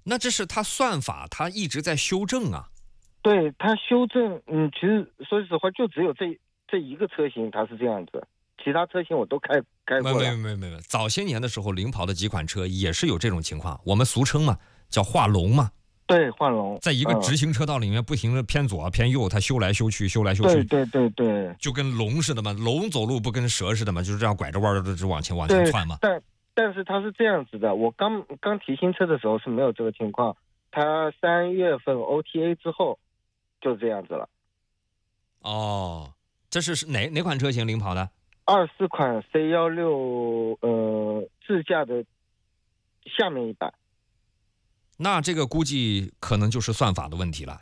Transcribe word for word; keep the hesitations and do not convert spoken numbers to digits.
那这是它算法它一直在修正啊。 对，它修正，嗯，其实说实话，就只有这这一个车型它是这样子，其他车型我都开开过了。 没有没有没有，早些年的时候，领跑的几款车也是有这种情况，我们俗称嘛，叫画龙嘛。 对，画龙， 在一个直行车道里面不停的偏左偏右，它修来修去，修来修去。 对对对对， 就跟龙似的嘛，龙走路不跟蛇似的嘛，就是这样拐着弯儿的往前往前窜嘛。 但但是它是这样子的，我刚刚提新车的时候是没有这个情况，它三月份 O T A 之后就这样子了。 哦，这是哪哪款车型领跑的？ 二四款 C 一六呃智驾的下面一版。 那这个估计可能就是算法的问题了，